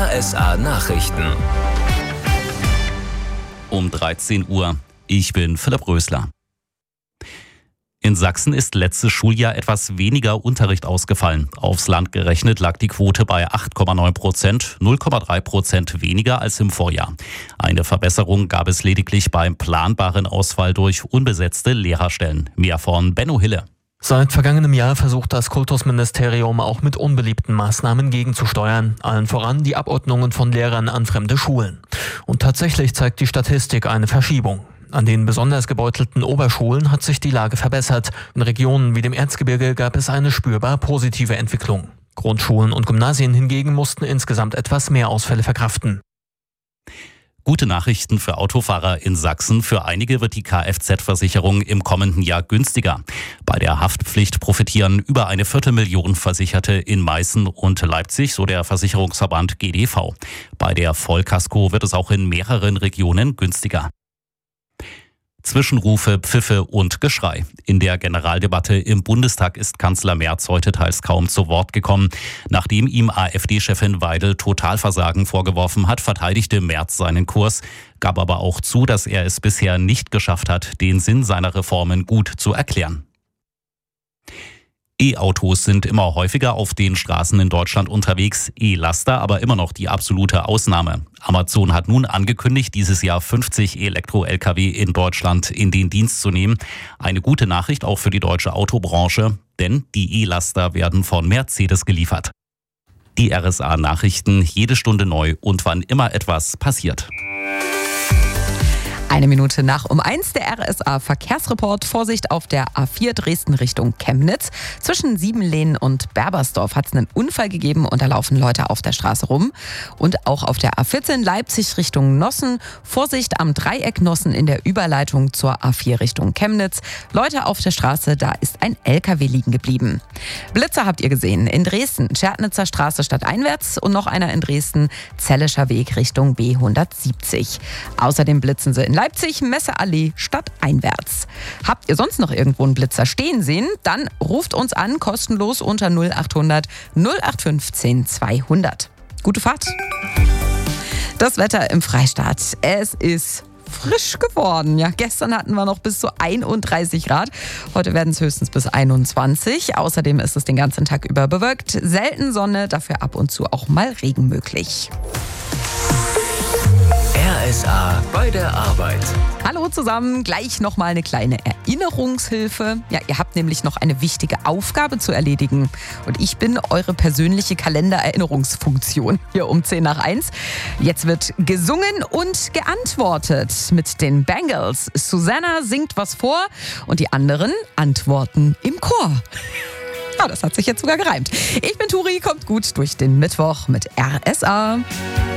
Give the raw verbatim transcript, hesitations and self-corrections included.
R S A Nachrichten. Um dreizehn Uhr. Ich bin Philipp Rösler. In Sachsen ist letztes Schuljahr etwas weniger Unterricht ausgefallen. Aufs Land gerechnet lag die Quote bei acht Komma neun Prozent, null Komma drei Prozent weniger als im Vorjahr. Eine Verbesserung gab es lediglich beim planbaren Ausfall durch unbesetzte Lehrerstellen. Mehr von Benno Hille. Seit vergangenem Jahr versucht das Kultusministerium auch mit unbeliebten Maßnahmen gegenzusteuern. Allen voran die Abordnungen von Lehrern an fremde Schulen. Und tatsächlich zeigt die Statistik eine Verschiebung. An den besonders gebeutelten Oberschulen hat sich die Lage verbessert. In Regionen wie dem Erzgebirge gab es eine spürbar positive Entwicklung. Grundschulen und Gymnasien hingegen mussten insgesamt etwas mehr Ausfälle verkraften. Gute Nachrichten für Autofahrer in Sachsen. Für einige wird die Kfz-Versicherung im kommenden Jahr günstiger. Bei der Haftpflicht profitieren über eine Viertelmillion Versicherte in Meißen und Leipzig, so der Versicherungsverband G D V. Bei der Vollkasko wird es auch in mehreren Regionen günstiger. Zwischenrufe, Pfiffe und Geschrei. In der Generaldebatte im Bundestag ist Kanzler Merz heute teils kaum zu Wort gekommen. Nachdem ihm AfD-Chefin Weidel Totalversagen vorgeworfen hat, verteidigte Merz seinen Kurs, gab aber auch zu, dass er es bisher nicht geschafft hat, den Sinn seiner Reformen gut zu erklären. E-Autos sind immer häufiger auf den Straßen in Deutschland unterwegs, E-Laster aber immer noch die absolute Ausnahme. Amazon hat nun angekündigt, dieses Jahr fünfzig Elektro-L K W in Deutschland in den Dienst zu nehmen. Eine gute Nachricht auch für die deutsche Autobranche, denn die E-Laster werden von Mercedes geliefert. Die R S A-Nachrichten, jede Stunde neu und wann immer etwas passiert. Eine Minute nach um eins, der R S A-Verkehrsreport. Vorsicht auf der A vier Dresden Richtung Chemnitz. Zwischen Siebenlehnen und Berbersdorf hat es einen Unfall gegeben und da laufen Leute auf der Straße rum. Und auch auf der A vierzehn Leipzig Richtung Nossen. Vorsicht am Dreieck Nossen in der Überleitung zur A vier Richtung Chemnitz. Leute auf der Straße, da ist ein L K W liegen geblieben. Blitzer habt ihr gesehen. In Dresden, Schärtnitzer Straße stadteinwärts und noch einer in Dresden, Zellischer Weg Richtung B hundertsiebzig. Außerdem blitzen sie in Leipzig, Messeallee stadteinwärts. Habt ihr sonst noch irgendwo einen Blitzer stehen sehen? Dann ruft uns an, kostenlos unter null acht hundert null acht fünfzehn zweihundert. Gute Fahrt. Das Wetter im Freistaat. Es ist frisch geworden. Ja, gestern hatten wir noch bis zu einunddreißig Grad. Heute werden es höchstens bis einundzwanzig. Außerdem ist es den ganzen Tag über bewölkt. Selten Sonne, dafür ab und zu auch mal Regen möglich. R S A bei der Arbeit. Hallo zusammen, gleich nochmal eine kleine Erinnerungshilfe. Ja, ihr habt nämlich noch eine wichtige Aufgabe zu erledigen. Und ich bin eure persönliche Kalendererinnerungsfunktion hier um zehn nach eins. Jetzt wird gesungen und geantwortet mit den Bangles. Susanna singt was vor und die anderen antworten im Chor. Ja, das hat sich jetzt sogar gereimt. Ich bin Turi, kommt gut durch den Mittwoch mit R S A.